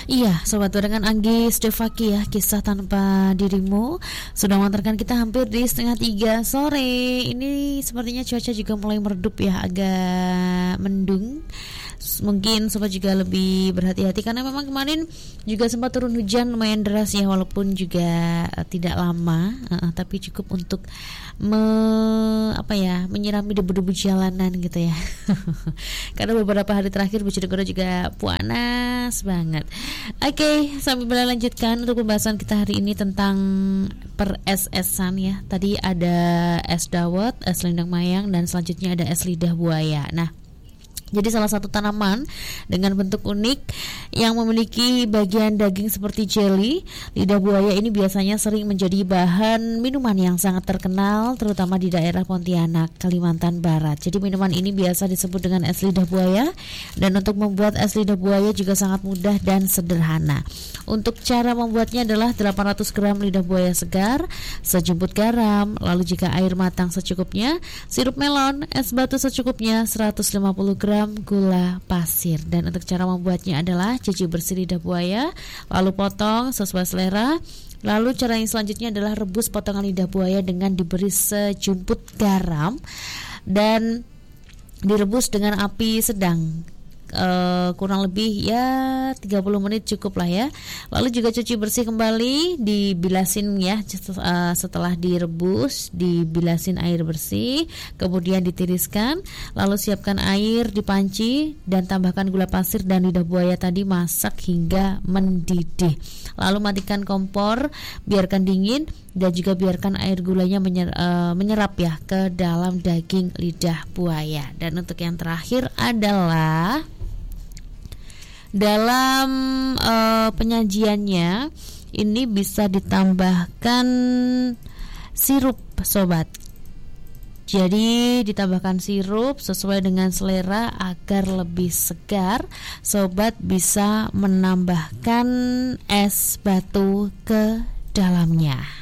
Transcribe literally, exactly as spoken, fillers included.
Iya, Sobat Barengan Anggi Stefaki ya, kisah tanpa dirimu sudah mengantarkan kita hampir di setengah tiga sore. Ini sepertinya cuaca juga mulai meredup ya, agak mendung. Mungkin Sobat juga lebih berhati-hati karena memang kemarin juga sempat turun hujan lumayan deras ya, walaupun juga uh, tidak lama, uh, tapi cukup untuk me, apa ya, menyirami debu-debu jalanan gitu ya. Karena beberapa hari terakhir Bojonegoro juga panas banget. Oke, okay, sambil melanjutkan untuk pembahasan kita hari ini tentang per es-esan ya. Tadi ada es dawet, es lendang mayang, dan selanjutnya ada es lidah buaya. Nah, jadi salah satu tanaman dengan bentuk unik yang memiliki bagian daging seperti jelly, lidah buaya ini biasanya sering menjadi bahan minuman yang sangat terkenal terutama di daerah Pontianak, Kalimantan Barat. Jadi minuman ini biasa disebut dengan es lidah buaya, dan untuk membuat es lidah buaya juga sangat mudah dan sederhana. Untuk cara membuatnya adalah delapan ratus gram lidah buaya segar, sejumput garam, lalu jika air matang secukupnya, sirup melon, es batu secukupnya, seratus lima puluh gram gula pasir. Dan untuk cara membuatnya adalah cuci bersih lidah buaya, lalu potong sesuai selera. Lalu cara yang selanjutnya adalah rebus potongan lidah buaya dengan diberi sejumput garam dan direbus dengan api sedang. Uh, kurang lebih ya tiga puluh menit cukup lah ya. Lalu juga cuci bersih kembali, dibilasin ya, uh, setelah direbus dibilasin air bersih, kemudian ditiriskan, lalu siapkan air di panci dan tambahkan gula pasir dan lidah buaya tadi, masak hingga mendidih. Lalu matikan kompor, biarkan dingin dan juga biarkan air gulanya menyer, uh, menyerap ya ke dalam daging lidah buaya. Dan untuk yang terakhir adalah dalam uh, penyajiannya ini bisa ditambahkan sirup Sobat. Jadi ditambahkan sirup sesuai dengan selera agar lebih segar. Sobat bisa menambahkan es batu ke dalamnya.